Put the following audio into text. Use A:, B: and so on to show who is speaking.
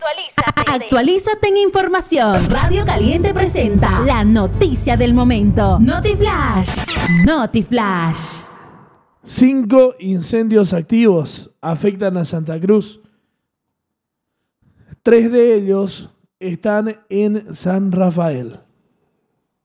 A: Actualízate en información. Radio Caliente presenta la noticia del momento. Notiflash.
B: 5 incendios activos afectan a Santa Cruz. 3 de ellos están en San Rafael.